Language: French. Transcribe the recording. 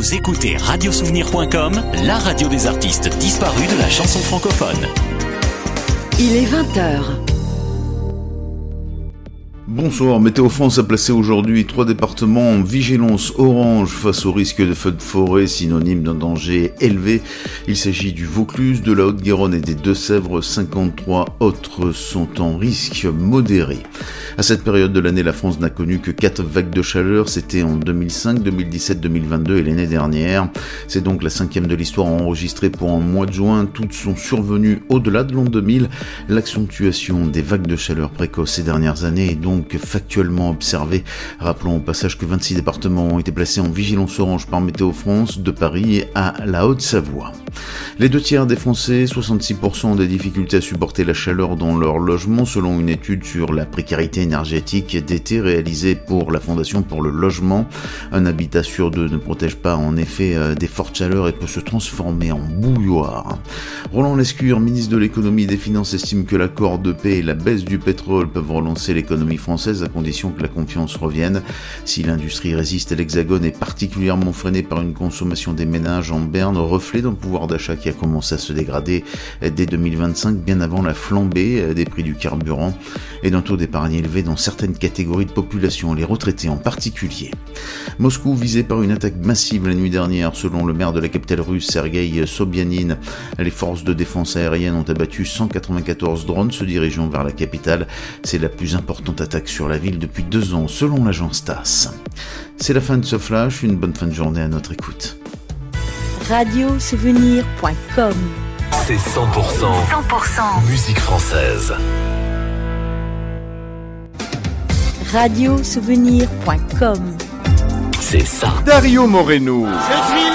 Vous écoutez radiosouvenir.com, la radio des artistes disparus de la chanson francophone. Il est 20h. Bonsoir, Météo France a placé aujourd'hui 3 départements en vigilance orange face au risque de feux de forêt, synonyme d'un danger élevé. Il s'agit du Vaucluse, de la Haute-Garonne et des Deux-Sèvres. 53 autres sont en risque modéré. À cette période de l'année, la France n'a connu que 4 vagues de chaleur. C'était en 2005, 2017, 2022 et l'année dernière. C'est donc la 5e de l'histoire enregistrée pour un mois de juin. Toutes sont survenues au-delà de l'an 2000. L'accentuation des vagues de chaleur précoces ces dernières années est donc factuellement observée. Rappelons au passage que 26 départements ont été placés en vigilance orange par Météo France, de Paris à la Haute-Savoie. Les 2/3 des Français, 66%, ont des difficultés à supporter la chaleur dans leur logement, selon une étude sur la précarité énergétique d'été réalisée pour la Fondation pour le logement. Un habitat sur 2 ne protège pas en effet des fortes chaleurs et peut se transformer en bouilloire. Roland Lescure, ministre de l'économie et des finances, estime que l'accord de paix et la baisse du pétrole peuvent relancer l'économie française à condition que la confiance revienne. Si l'industrie résiste, l'Hexagone est particulièrement freinée par une consommation des ménages en berne, reflet d'un pouvoir d'achat qui a commencé à se dégrader dès 2025, bien avant la flambée des prix du carburant et d'un taux d'épargne élevé dans certaines catégories de population, les retraités en particulier. Moscou visé par une attaque massive la nuit dernière, selon le maire de la capitale russe, Sergueï Sobyanin. Les forces de défense aérienne ont abattu 194 drones se dirigeant vers la capitale. C'est la plus importante attaque sur la ville depuis 2 ans, selon l'agence TASS. C'est la fin de ce flash, une bonne fin de journée à notre écoute. Radiosouvenir.com. C'est 100% musique française. Radiosouvenir.com. C'est ça. Dario Moreno. Je suis